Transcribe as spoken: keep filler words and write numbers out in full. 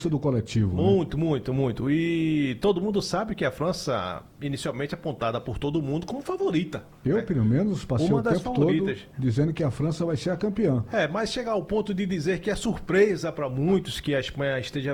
do coletivo. Muito, né? muito, muito. E todo mundo sabe que a França, inicialmente apontada por todo mundo como favorita. Eu, né? pelo menos, passei Uma o das tempo favoritas. todo dizendo que a França vai ser a campeã. É, mas chegar ao ponto de dizer que é surpresa para muitos que a Espanha esteja